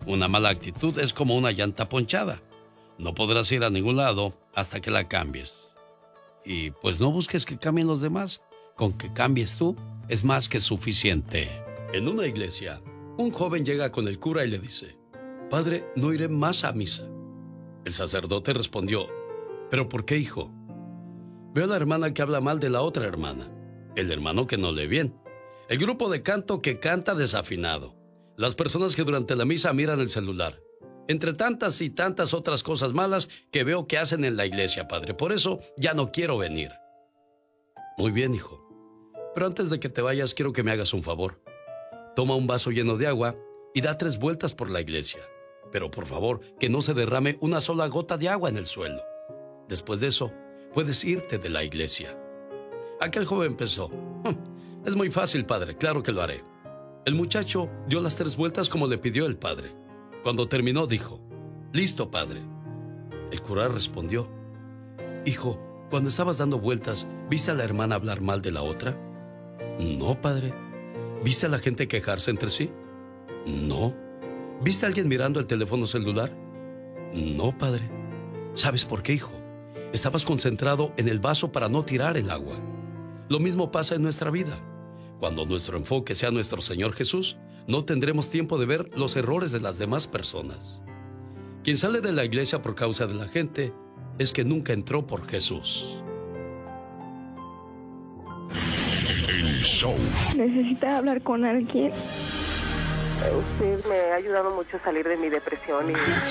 Una mala actitud es como una llanta ponchada. No podrás ir a ningún lado hasta que la cambies. Y pues no busques que cambien los demás. Con que cambies tú es más que suficiente. En una iglesia, un joven llega con el cura y le dice: Padre, no iré más a misa. El sacerdote respondió: ¿pero por qué, hijo? Veo a la hermana que habla mal de la otra hermana, el hermano que no lee bien, el grupo de canto que canta desafinado, las personas que durante la misa miran el celular, entre tantas y tantas otras cosas malas que veo que hacen en la iglesia, padre. Por eso ya no quiero venir. Muy bien, hijo. Pero antes de que te vayas, quiero que me hagas un favor. Toma un vaso lleno de agua y da 3 vueltas por la iglesia. Pero por favor, que no se derrame una sola gota de agua en el suelo. Después de eso, puedes irte de la iglesia. Aquel joven pensó: es muy fácil, padre, claro que lo haré. El muchacho dio las 3 vueltas como le pidió el padre. Cuando terminó, dijo: listo, padre. El cura respondió: hijo, cuando estabas dando vueltas, ¿viste a la hermana hablar mal de la otra? No, padre. ¿Viste a la gente quejarse entre sí? No. ¿Viste a alguien mirando el teléfono celular? No, padre. ¿Sabes por qué, hijo? Estabas concentrado en el vaso para no tirar el agua. Lo mismo pasa en nuestra vida. Cuando nuestro enfoque sea nuestro Señor Jesús, no tendremos tiempo de ver los errores de las demás personas. Quien sale de la iglesia por causa de la gente es que nunca entró por Jesús. El show. ¿Necesita hablar con alguien? Usted me ha ayudado mucho a salir de mi depresión y